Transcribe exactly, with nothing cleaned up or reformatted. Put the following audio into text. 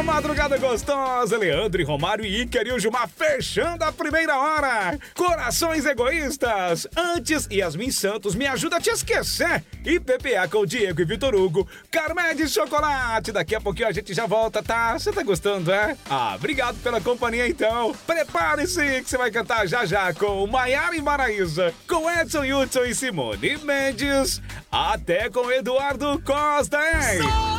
madrugada gostosa, Leandro e Romário e Ícaro e o Gilmar fechando a primeira hora. Corações egoístas. Antes, Yasmin Santos me ajuda a te esquecer. E P P A com o Diego e Vitor Hugo. Carmé de chocolate. Daqui a pouquinho a gente já volta, tá? Você tá gostando, é? Ah, obrigado pela companhia então. Prepare-se que você vai cantar já já com Maiara e Maraísa, com Edson Hudson e Simone Mendes. Até com Eduardo Costa, hein?